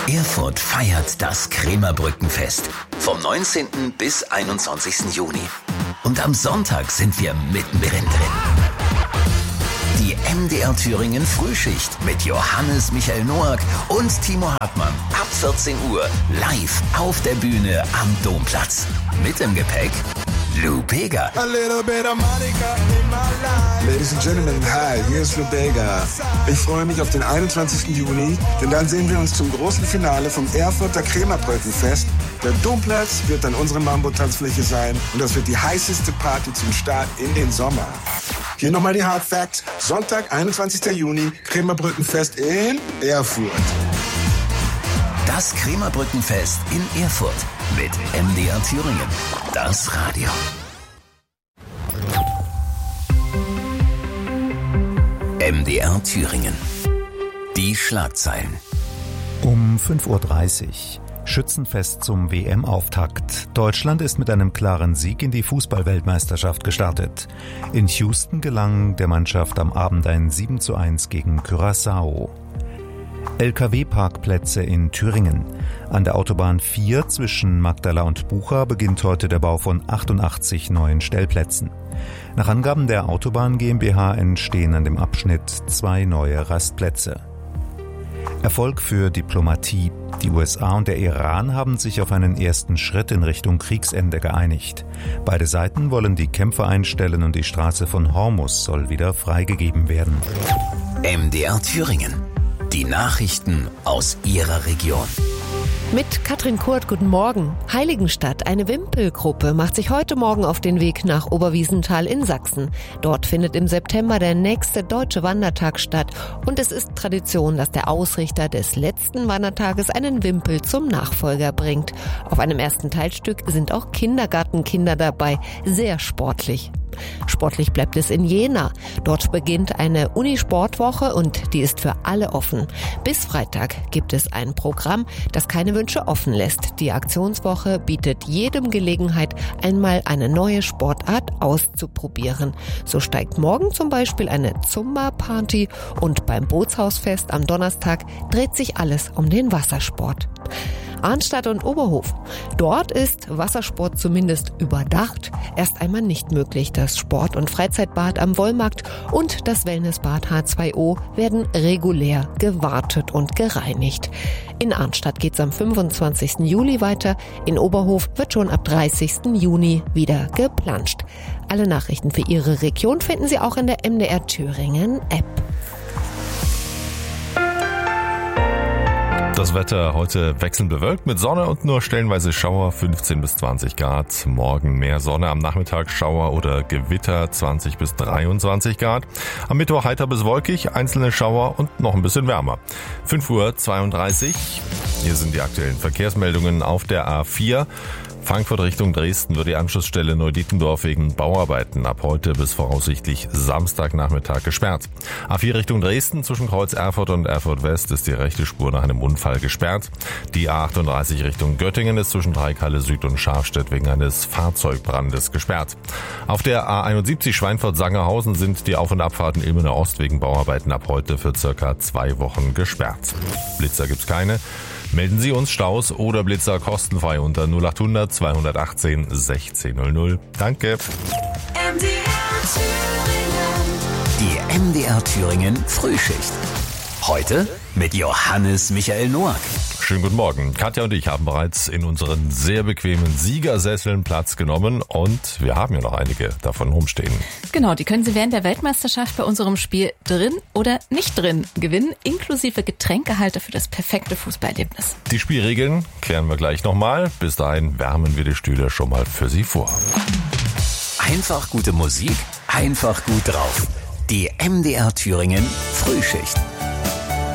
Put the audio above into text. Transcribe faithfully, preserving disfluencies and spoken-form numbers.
Erfurt feiert das Krämerbrückenfest vom neunzehnten bis einundzwanzigsten Juni. Und am Sonntag sind wir mittendrin drin. Die M D R Thüringen Frühschicht mit Johannes Michael Noack und Timo Hartmann ab vierzehn Uhr live auf der Bühne am Domplatz. Mit im Gepäck Lou Bega. A little bit of Monica in my life. Ladies and Gentlemen, hi, hier ist Lou Bega. Ich freue mich auf den einundzwanzigsten Juni, denn dann sehen wir uns zum großen Finale vom Erfurter Krämerbrückenfest. Der Domplatz wird dann unsere Mambo-Tanzfläche sein und das wird die heißeste Party zum Start in den Sommer. Hier nochmal die Hard Facts. Sonntag, einundzwanzigsten Juni, Krämerbrückenfest in Erfurt. Das Krämerbrückenfest in Erfurt mit M D R Thüringen. Das Radio. M D R Thüringen. Die Schlagzeilen. Um fünf Uhr dreißig. Schützenfest zum W M-Auftakt. Deutschland ist mit einem klaren Sieg in die Fußball-Weltmeisterschaft gestartet. In Houston gelang der Mannschaft am Abend ein sieben zu eins gegen Curaçao. L K W-Parkplätze in Thüringen. An der Autobahn vier zwischen Magdala und Bucha beginnt heute der Bau von achtundachtzig neuen Stellplätzen. Nach Angaben der Autobahn GmbH entstehen an dem Abschnitt zwei neue Rastplätze. Erfolg für Diplomatie. Die U S A und der Iran haben sich auf einen ersten Schritt in Richtung Kriegsende geeinigt. Beide Seiten wollen die Kämpfe einstellen und die Straße von Hormuz soll wieder freigegeben werden. M D R Thüringen. Die Nachrichten aus Ihrer Region. Mit Katrin Kurt, guten Morgen. Heiligenstadt, eine Wimpelgruppe, macht sich heute Morgen auf den Weg nach Oberwiesenthal in Sachsen. Dort findet im September der nächste Deutsche Wandertag statt. Und es ist Tradition, dass der Ausrichter des letzten Wandertages einen Wimpel zum Nachfolger bringt. Auf einem ersten Teilstück sind auch Kindergartenkinder dabei. Sehr sportlich. Sportlich bleibt es in Jena. Dort beginnt eine Unisportwoche und die ist für alle offen. Bis Freitag gibt es ein Programm, das keine Wünsche offen lässt. Die Aktionswoche bietet jedem Gelegenheit, einmal eine neue Sportart auszuprobieren. So steigt morgen zum Beispiel eine Zumba-Party und beim Bootshausfest am Donnerstag dreht sich alles um den Wassersport. Arnstadt und Oberhof. Dort ist Wassersport zumindest überdacht. Erst einmal nicht möglich. Das Sport- und Freizeitbad am Wollmarkt und das Wellnessbad H zwei O werden regulär gewartet und gereinigt. In Arnstadt geht's am fünfundzwanzigsten Juli weiter. In Oberhof wird schon ab dreißigsten Juni wieder geplanscht. Alle Nachrichten für Ihre Region finden Sie auch in der M D R Thüringen App. Das Wetter heute wechselnd bewölkt mit Sonne und nur stellenweise Schauer, fünfzehn bis zwanzig Grad. Morgen mehr Sonne, am Nachmittag Schauer oder Gewitter, zwanzig bis dreiundzwanzig Grad. Am Mittwoch heiter bis wolkig, einzelne Schauer und noch ein bisschen wärmer. fünf Uhr zweiunddreißig. Hier sind die aktuellen Verkehrsmeldungen auf der A vier. Frankfurt Richtung Dresden wird die Anschlussstelle Neudietendorf wegen Bauarbeiten ab heute bis voraussichtlich Samstagnachmittag gesperrt. A vier Richtung Dresden zwischen Kreuz Erfurt und Erfurt West ist die rechte Spur nach einem Unfall gesperrt. Die A achtunddreißig Richtung Göttingen ist zwischen Dreikalle Süd und Scharfstedt wegen eines Fahrzeugbrandes gesperrt. Auf der A einundsiebzig Schweinfurt-Sangerhausen sind die Auf- und Abfahrten Ilmenau Ost wegen Bauarbeiten ab heute für circa zwei Wochen gesperrt. Blitzer gibt's keine. Melden Sie uns Staus oder Blitzer kostenfrei unter null achthundert zweihundertachtzehn sechzehn null null. Danke. M D R Thüringen. Die M D R Thüringen Frühschicht. Heute mit Johannes Michael Noack. Schönen guten Morgen. Katja und ich haben bereits in unseren sehr bequemen Siegersesseln Platz genommen und wir haben ja noch einige davon rumstehen. Genau, die können Sie während der Weltmeisterschaft bei unserem Spiel drin oder nicht drin gewinnen, inklusive Getränkehalter für das perfekte Fußballerlebnis. Die Spielregeln klären wir gleich nochmal. Bis dahin wärmen wir die Stühle schon mal für Sie vor. Einfach gute Musik, einfach gut drauf. Die M D R Thüringen Frühschicht.